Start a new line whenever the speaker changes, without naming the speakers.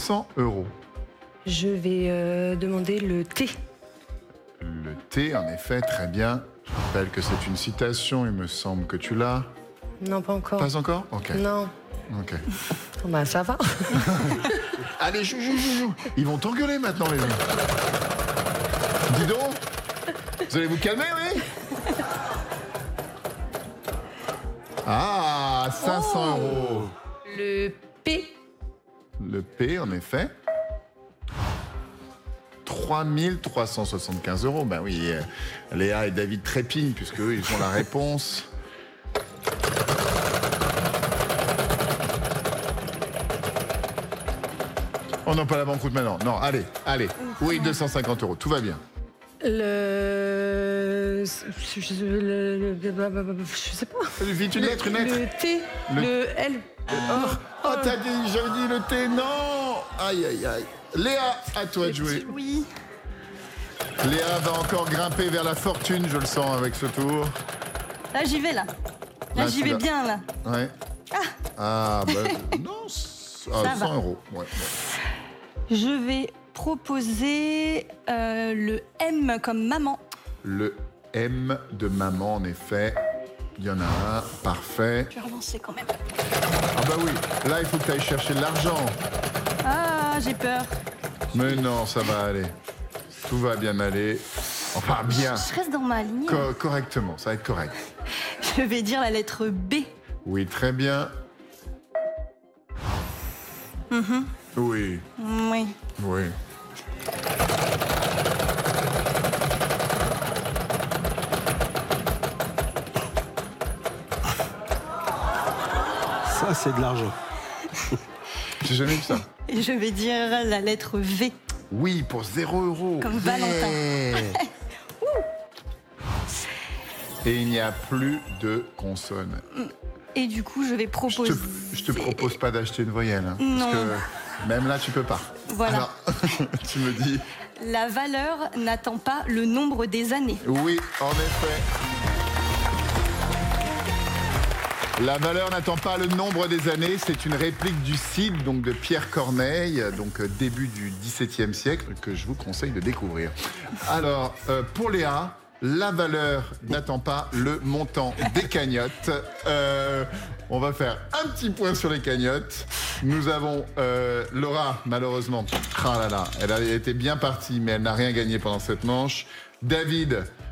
600 €.
Je vais demander le thé.
Le thé, en effet, très bien. Je rappelle que c'est une citation, il me semble que tu l'as.
Non, pas encore.
Pas encore? Ok.
Non.
Ok.
Bah, ça va.
Allez, joue. Ils vont t'engueuler maintenant, les gens. Dis donc. Vous allez vous calmer, oui? Ah, 500 €.
Le P.
Le P, en effet. 3 375 €. Ben oui, Léa et David trépignent puisqu'eux, ils ont la réponse. Oh non, pas la banqueroute maintenant. Non, allez. Oui, 250 €. Tout va bien.
Je sais pas.
Vite, une lettre.
Le T. Le L.
Oh, j'avais dit le T, non. Aïe. Léa, à toi de jouer.
Oui.
Léa va encore grimper vers la fortune, je le sens, avec ce tour.
Là, j'y vais, là. Là, j'y vais bien, là.
Ouais. Ah, non, 100 €. Ouais.
Je vais proposer le M comme maman.
Le M de maman, en effet. Il y en a un, parfait.
Je vais relancer quand même.
Ah bah oui, là, il faut que tu ailles chercher de l'argent.
Ah, j'ai peur.
Mais non, ça va aller. Tout va bien aller. Enfin, bien.
Je reste dans ma ligne.
Correctement, ça va être correct.
Je vais dire la lettre B.
Oui, très bien. Oui.
Oui.
Ça, c'est de l'argent.
J'ai jamais vu ça.
Et je vais dire la lettre V.
Oui, pour 0 €.
Comme Valentin.
Et il n'y a plus de consonne.
Et du coup, je vais proposer...
Je te propose pas d'acheter une voyelle. Hein,
Non.
Parce que même là, tu peux pas.
Voilà.
Alors, tu me dis...
La valeur n'attend pas le nombre des années.
Oui, en effet. La valeur n'attend pas le nombre des années. C'est une réplique du Cid, donc de Pierre Corneille, donc début du XVIIe siècle, que je vous conseille de découvrir. Alors, pour Léa, la valeur n'attend pas le montant des cagnottes. On va faire un petit point sur les cagnottes. Nous avons Laura, malheureusement. Ah là là, elle a été bien partie, mais elle n'a rien gagné pendant cette manche. David,